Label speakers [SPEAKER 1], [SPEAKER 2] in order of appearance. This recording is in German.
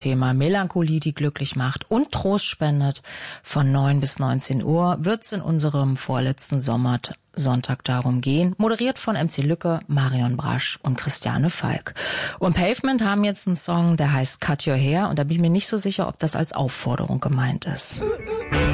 [SPEAKER 1] Thema Melancholie, die glücklich macht und Trost spendet. Von 9 bis 19 Uhr wird's in unserem vorletzten Sommersonntag darum gehen. Moderiert von MC Lücke, Marion Brasch und Christiane Falk. Und Pavement haben jetzt einen Song, der heißt Cut Your Hair. Und da bin ich mir nicht so sicher, ob das als Aufforderung gemeint ist.